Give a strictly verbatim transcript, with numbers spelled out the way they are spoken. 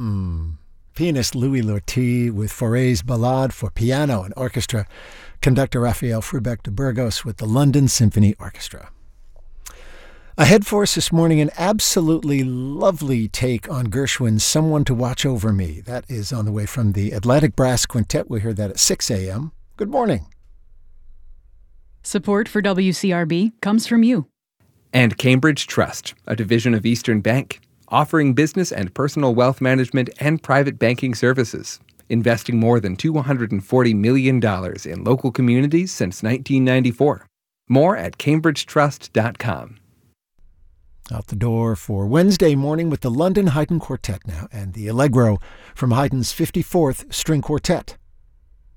Mm. Pianist Louis Lortie with Fauré's Ballade for piano and orchestra. Conductor Rafael Frubeck de Burgos with the London Symphony Orchestra. Ahead for us this morning, an absolutely lovely take on Gershwin's Someone to Watch Over Me. That is on the way from the Atlantic Brass Quintet. We hear that at six a.m. Good morning. Support for W C R B comes from you. And Cambridge Trust, a division of Eastern Bank, offering business and personal wealth management and private banking services, investing more than two hundred forty million dollars in local communities since nineteen ninety-four. More at cambridge trust dot com. Out the door for Wednesday morning with the London Haydn Quartet now, and the Allegro from Haydn's fifty-fourth String Quartet.